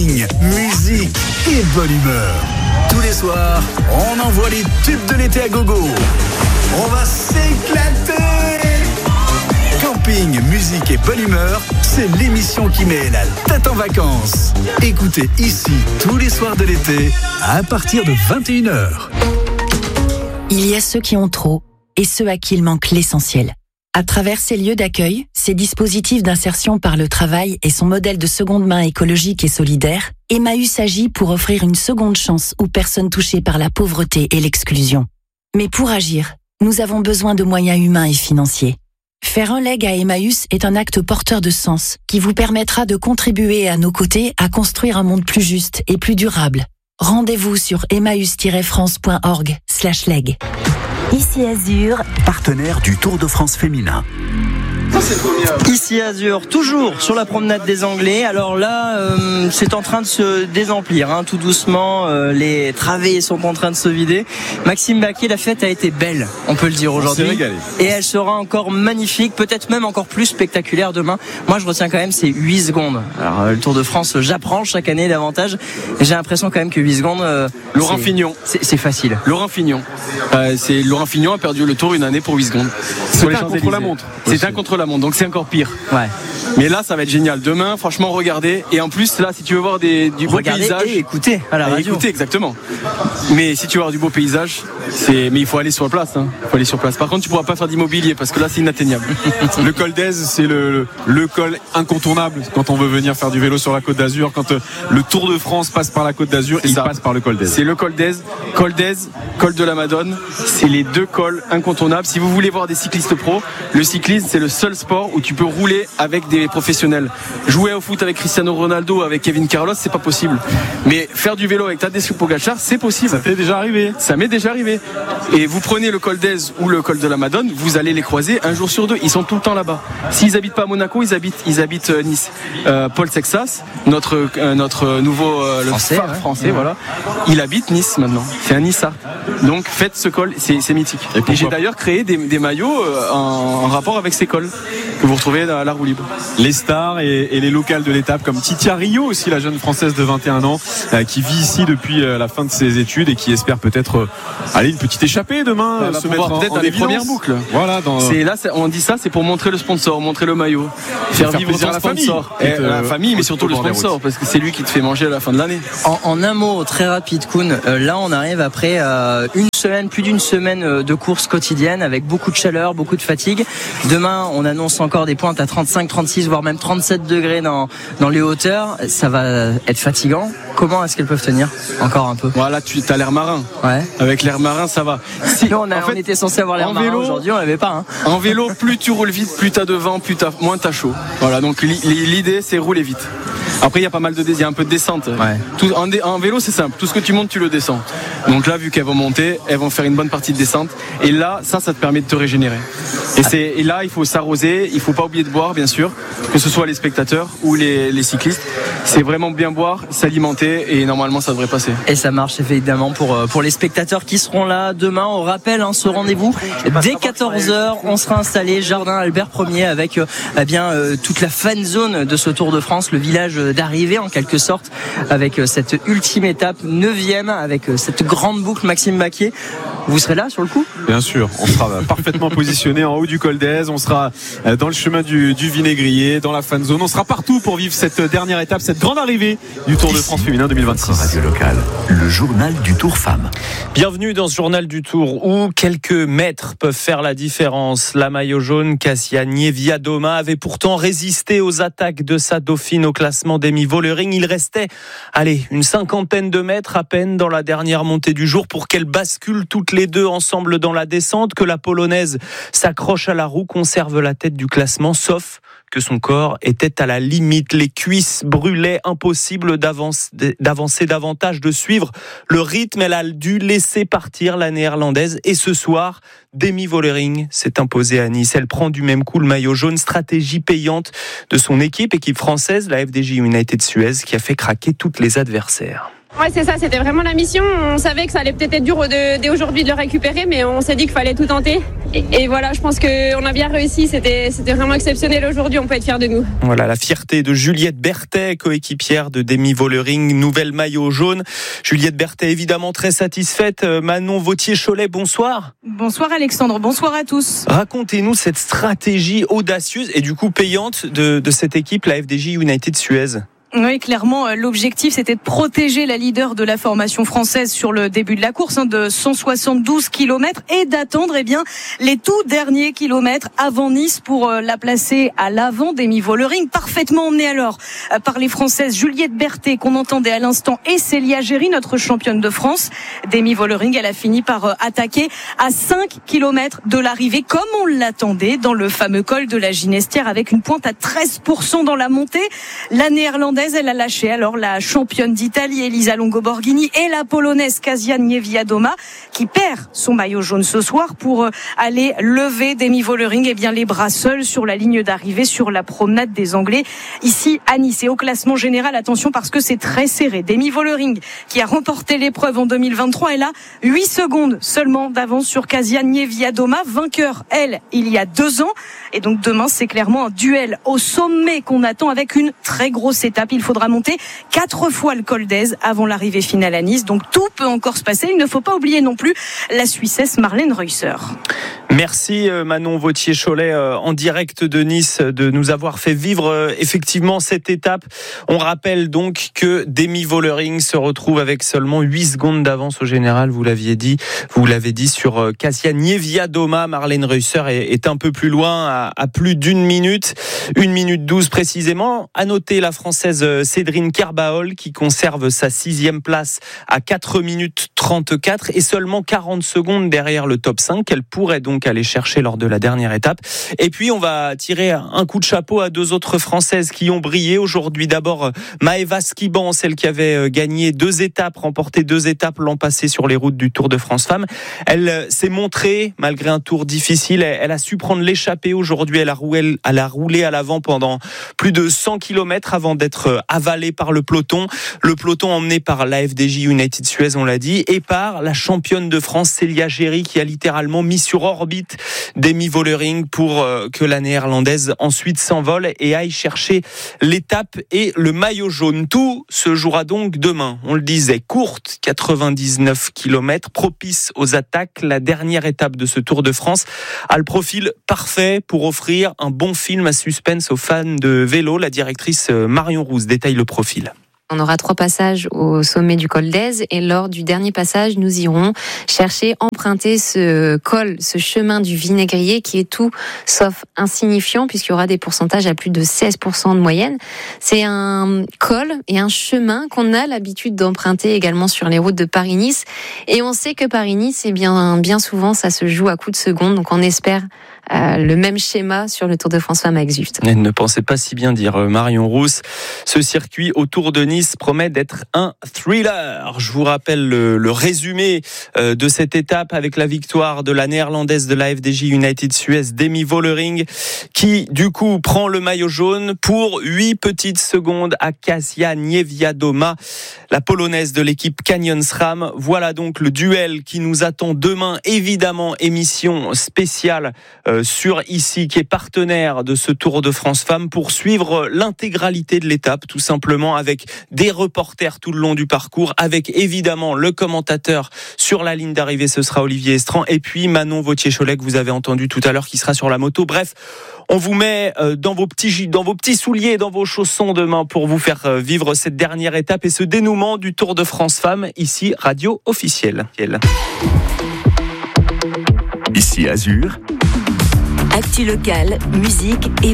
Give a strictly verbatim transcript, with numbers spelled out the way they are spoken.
camping, musique et bonne humeur. Tous les soirs, on envoie les tubes de l'été à gogo. On va s'éclater. Camping, musique et bonne humeur, c'est l'émission qui met la tête en vacances. Écoutez ici tous les soirs de l'été à partir de vingt et une heures. Il y a ceux qui ont trop et ceux à qui il manque l'essentiel. À travers ces lieux d'accueil, ces dispositifs d'insertion par le travail et son modèle de seconde main écologique et solidaire, Emmaüs agit pour offrir une seconde chance aux personnes touchées par la pauvreté et l'exclusion. Mais pour agir, nous avons besoin de moyens humains et financiers. Faire un leg à Emmaüs est un acte porteur de sens qui vous permettra de contribuer à nos côtés à construire un monde plus juste et plus durable. Rendez-vous sur emmaüs tiret france point org slash leg. Ici Azur, partenaire du Tour de France féminin. Ici Azur, toujours sur la promenade des Anglais. Alors là, euh, c'est en train de se désemplir, hein, tout doucement. Euh, les travées sont en train de se vider. Maxime Baquier, la fête a été belle, on peut le dire aujourd'hui. Et elle sera encore magnifique, peut-être même encore plus spectaculaire demain. Moi, je retiens quand même ces huit secondes. Alors, euh, le Tour de France, j'apprends chaque année davantage. Et j'ai l'impression quand même que huit secondes. Euh, Laurent c'est, Fignon. C'est, c'est facile. Laurent Fignon. Euh, c'est Laurent Fignon a perdu le Tour une année pour huit secondes. C'est un contre la montre. C'est un contre la montre, donc c'est encore pire. Ouais. Mais là, ça va être génial. Demain, franchement, regardez. Et en plus, là, si tu veux voir des, du beau regardez paysage, et écoutez à la et radio. Écoutez, exactement. Mais si tu veux voir du beau paysage, c'est. Mais il faut aller sur place. Hein. Il faut aller sur place. Par contre, tu pourras pas faire d'immobilier parce que là, c'est inatteignable. Le col d'Aise, c'est le, le col incontournable quand on veut venir faire du vélo sur la Côte d'Azur. Quand le Tour de France passe par la Côte d'Azur, il passe par le col d'Aise. C'est le col d'Aise, col d'Aise, col de la Madone. C'est les deux cols incontournables. Si vous voulez voir des cyclistes pros, le cyclisme, c'est le seul sport où tu peux rouler avec des professionnels. Jouer au foot avec Cristiano Ronaldo, avec Kevin Carlos, c'est pas possible. Mais faire du vélo avec Tadej Pogačar, c'est possible. Ça t'est déjà arrivé. Ça m'est déjà arrivé. Et vous prenez le col d'Aise ou le col de la Madone, vous allez les croiser un jour sur deux. Ils sont tout le temps là-bas. S'ils habitent pas à Monaco, ils habitent, ils habitent Nice. Euh, Paul Sexas, notre euh, notre nouveau euh, le français, phare ouais. français, Ouais. voilà. Il habite Nice maintenant. C'est un Niçard. Donc faites ce col, c'est, c'est mythique. Et, Et j'ai d'ailleurs créé des, des maillots euh, en, en rapport avec ces cols que vous retrouvez à la roue libre. Les stars et, et les locales de l'étape comme Titia Rio aussi, la jeune française de vingt et un ans euh, qui vit ici depuis euh, la fin de ses études et qui espère peut-être euh, aller une petite échappée demain, Elle va se pouvoir mettre en, peut-être en dans les évidence. premières boucles. Voilà, dans, C'est là, c'est, on dit ça, c'est pour montrer le sponsor, montrer le maillot, faire, faire vivre plaisir ton à la famille. sponsor, Et et te- la famille, mais au- surtout au le bord des sponsor, routes. parce que c'est lui qui te fait manger à la fin de l'année. En, en un mot très rapide, Koun, euh, là on arrive après euh, une semaine, plus d'une semaine euh, de course quotidienne avec beaucoup de chaleur, beaucoup de fatigue. Demain, on annonce encore des pointes à trente-cinq, trente-six, voire même trente-sept degrés dans, dans les hauteurs. Ça va être fatigant. Comment est-ce qu'elles peuvent tenir encore un peu? Voilà, tu as l'air marin. Ouais. Avec l'air marin, ça va. Si, Nous, on, a, en fait, on était censé avoir l'air en marin vélo- aujourd'hui, on l'avait pas. Hein. En vélo, plus tu roules vite, plus t'as de vent, plus t'as, moins t'as chaud. Voilà, donc li- l'idée c'est rouler vite. Après, il y a pas mal de dé- il y a un peu de descente. Ouais. Tout, en, dé- en vélo, c'est simple. Tout ce que tu montes, tu le descends. Donc là, vu qu'elles vont monter, elles vont faire une bonne partie de descente. Et là, ça, ça te permet de te régénérer. Et, c'est, et là, il faut s'arroser. Il faut pas oublier de boire, bien sûr, que ce soit les spectateurs ou les, les cyclistes. C'est vraiment bien boire, s'alimenter, et normalement, ça devrait passer. Et ça marche évidemment pour, euh, pour les spectateurs qui seront là demain. On rappelle hein, ce rendez-vous dès quatorze heures. On sera installé jardin Albert Ier avec euh, eh bien euh, toute la fan zone de ce Tour de France, le village d'arrivée en quelque sorte, avec euh, cette ultime étape, neuvième, avec euh, cette grande boucle. Maxime Baquier, vous serez là sur le coup? Bien sûr, on sera parfaitement positionné en haut du col d'Aise, on sera dans le chemin du, du Vinaigrier, dans la fan zone, on sera partout pour vivre cette dernière étape, cette grande arrivée du Tour de France féminin deux mille vingt-six. Radio locale, le journal du Tour Femmes. Bienvenue dans ce journal du Tour où quelques mètres peuvent faire la différence. La maillot jaune, Cassia Niewiadoma, avait pourtant résisté aux attaques de sa dauphine au classement d'Emi Vollering. Il restait, allez, une cinquantaine de mètres à peine dans la dernière montée du jour pour qu'elles basculent toutes les deux ensemble dans la descente, que la Polonaise s'accroche à la roue, conserve la tête du classement, sauf que son corps était à la limite. Les cuisses brûlaient, impossible d'avancer, d'avancer davantage, de suivre le rythme. Elle a dû laisser partir la néerlandaise. Et ce soir, Demi Vollering s'est imposée à Nice. Elle prend du même coup le maillot jaune, stratégie payante de son équipe, équipe française, la F D J United Suez, qui a fait craquer toutes les adversaires. Ouais, c'est ça, c'était vraiment la mission. On savait que ça allait peut-être être dur de, dès aujourd'hui de le récupérer, mais on s'est dit qu'il fallait tout tenter. Et, et voilà, je pense qu'on a bien réussi. C'était, c'était vraiment exceptionnel aujourd'hui. On peut être fiers de nous. Voilà la fierté de Juliette Berthet, coéquipière de Demi Vollering, nouvelle maillot jaune. Juliette Berthet, évidemment très satisfaite. Manon Vauthier-Cholet, bonsoir. Bonsoir Alexandre, bonsoir à tous. Racontez-nous cette stratégie audacieuse et du coup payante de, de cette équipe, la F D J United Suez. Oui, clairement, l'objectif, c'était de protéger la leader de la formation française sur le début de la course, hein, de cent soixante-douze kilomètres, et d'attendre, eh bien, les tout derniers kilomètres avant Nice pour la placer à l'avant d'Demi Vollering, parfaitement emmenée alors par les Françaises Juliette Berthet, qu'on entendait à l'instant, et Célia Géry, notre championne de France. Demi Vollering, elle a fini par attaquer à cinq kilomètres de l'arrivée, comme on l'attendait, dans le fameux col de la Ginestière, avec une pointe à treize pour cent dans la montée. La néerlandaise, elle a lâché alors la championne d'Italie Elisa Longo-Borghini et la polonaise Kasia Niewiadoma, qui perd son maillot jaune ce soir pour aller lever Demi Vollering, eh bien les bras seuls sur la ligne d'arrivée sur la promenade des Anglais ici à Nice. Et au classement général, attention parce que c'est très serré. Demi Vollering, qui a remporté l'épreuve en deux mille vingt-trois, elle a huit secondes seulement d'avance sur Kasia Niewiadoma, vainqueur elle il y a deux ans. Et donc demain, c'est clairement un duel au sommet qu'on attend, avec une très grosse étape. Il faudra monter quatre fois le col d'Èze avant l'arrivée finale à Nice. Donc tout peut encore se passer. Il ne faut pas oublier non plus la Suissesse Marlène Reusser. Merci Manon Vauthier-Cholet en direct de Nice de nous avoir fait vivre effectivement cette étape. On rappelle donc que Demi Vollering se retrouve avec seulement huit secondes d'avance au général, vous l'aviez dit, vous l'avez dit sur Kasia Niewiadoma. Marlène Reusser est, est un peu plus loin à, à plus d'une minute, une minute douze précisément. À noter la Française Cédrine Kerbaol qui conserve sa sixième place à quatre minutes trente-quatre et seulement quarante secondes derrière le top cinq qu'elle pourrait donc aller chercher lors de la dernière étape. Et puis on va tirer un coup de chapeau à deux autres Françaises qui ont brillé aujourd'hui. D'abord Maëva Skiban, celle qui avait gagné deux étapes, remporté deux étapes l'an passé sur les routes du Tour de France Femmes. Elle s'est montrée malgré un tour difficile. Elle a su prendre l'échappée aujourd'hui. Elle a roulé, elle a roulé à l'avant pendant plus de cent kilomètres avant d'être avalée par le peloton. Le peloton emmené par la F D J United Suez, on l'a dit, et par la championne de France Célia Géry qui a littéralement mis sur orbite Demi Vollering pour que la néerlandaise ensuite s'envole et aille chercher l'étape et le maillot jaune. Tout se jouera donc demain. On le disait, courte, quatre-vingt-dix-neuf kilomètres, propice aux attaques. La dernière étape de ce Tour de France a le profil parfait pour offrir un bon film à suspense aux fans de vélo. La directrice Marion Rousse détaille le profil. On aura trois passages au sommet du col d'Èze et lors du dernier passage, nous irons chercher, emprunter ce col, ce chemin du vinaigrier qui est tout sauf insignifiant puisqu'il y aura des pourcentages à plus de seize pour cent de moyenne. C'est un col et un chemin qu'on a l'habitude d'emprunter également sur les routes de Paris-Nice. Et on sait que Paris-Nice, eh bien, bien souvent, ça se joue à coups de seconde. Donc on espère euh, le même schéma sur le Tour de France Femmes avec Zwift. Elle ne pensait pas si bien dire Marion Rousse. Ce circuit autour de Nice promet d'être un thriller. Je vous rappelle le, le résumé euh, de cette étape avec la victoire de la néerlandaise de la F D J United Suez, Demi Vollering, qui du coup prend le maillot jaune pour huit petites secondes à Kasia Niewiadoma, la polonaise de l'équipe Canyon SRAM. Voilà donc le duel qui nous attend demain. Évidemment, émission spéciale euh, sur Ici, qui est partenaire de ce Tour de France Femmes, pour suivre l'intégralité de l'étape, tout simplement avec des reporters tout le long du parcours, avec évidemment le commentateur sur la ligne d'arrivée, ce sera Olivier Estran, et puis Manon Vauthier-Cholet que vous avez entendu tout à l'heure qui sera sur la moto. Bref, on vous met dans vos petits dans vos petits souliers, dans vos chaussons demain pour vous faire vivre cette dernière étape et ce dénouement du Tour de France Femmes. Ici, radio officielle. Ici Azur. Actu locale, musique et